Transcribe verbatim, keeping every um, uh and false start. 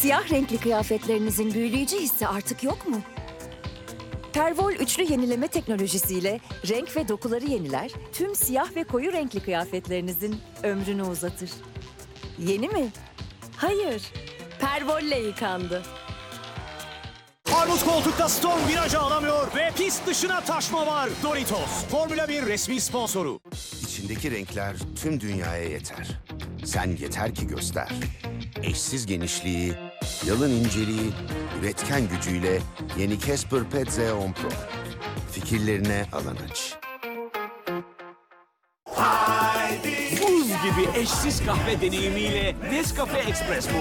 Siyah renkli kıyafetlerinizin büyüleyici hissi artık yok mu? Pervol üçlü yenileme teknolojisiyle renk ve dokuları yeniler, tüm siyah ve koyu renkli kıyafetlerinizin ömrünü uzatır. Yeni mi? Hayır. Pervol'le yıkandı. Armut koltukta Storm virajı alamıyor ve pist dışına taşma var. Doritos, Formula bir resmi sponsoru. İçindeki renkler tüm dünyaya yeter. Sen yeter ki göster. Eşsiz genişliği, yalın inceliği, üretken gücüyle yeni Casper Pet Xeon Pro. Fikirlerine alan aç. Buz gibi eşsiz kahve deneyimiyle Nescafe Express